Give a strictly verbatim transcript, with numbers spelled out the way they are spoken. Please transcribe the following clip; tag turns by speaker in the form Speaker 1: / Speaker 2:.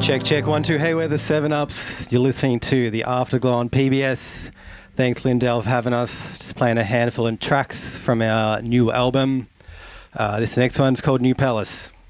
Speaker 1: Check, check, one, two. Hey, we're the Seven Ups. You're listening to the Afterglow on P B S. Thanks, Lindell, for having us. Just playing a handful of tracks from our new album. Uh, this next one's called New Palace.